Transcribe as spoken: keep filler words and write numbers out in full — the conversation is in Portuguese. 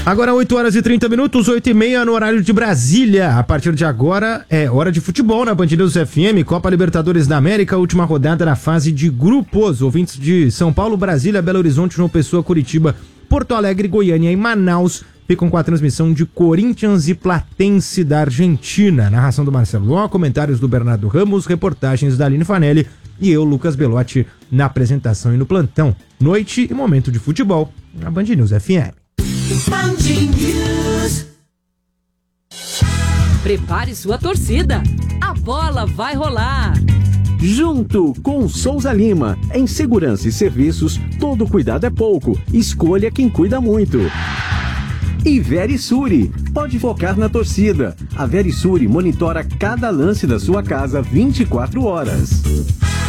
Agora oito horas e trinta minutos, oito e meia no horário de Brasília. A partir de agora é hora de futebol na Band News F M, Copa Libertadores da América, última rodada na fase de grupos. Ouvintes de São Paulo, Brasília, Belo Horizonte, João Pessoa, Curitiba, Porto Alegre, Goiânia e Manaus ficam com a transmissão de Corinthians e Platense da Argentina. Narração do Marcelo Ló, comentários do Bernardo Ramos, reportagens da Aline Fanelli e eu, Lucas Belotti, na apresentação e no plantão. Noite e momento de futebol na Band News F M. Band News. Prepare sua torcida. A bola vai rolar. Junto com Souza Lima. Em segurança e serviços, todo cuidado é pouco. Escolha quem cuida muito. E Verisure. Pode focar na torcida. A Verisure monitora cada lance da sua casa vinte e quatro horas.